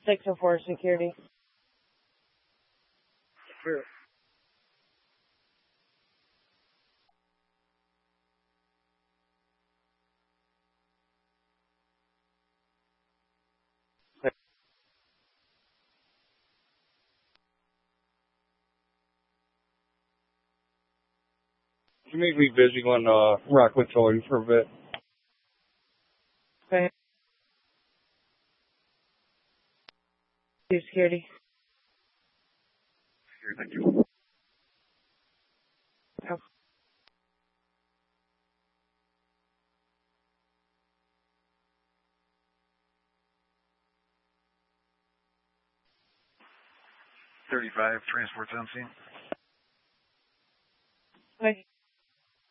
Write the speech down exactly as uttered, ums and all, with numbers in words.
six oh four security. Sure. You make me busy on uh, Rockwood Towing for a bit. Okay. Security. Sure, thank you. Oh. thirty-five, transport's on scene. Okay.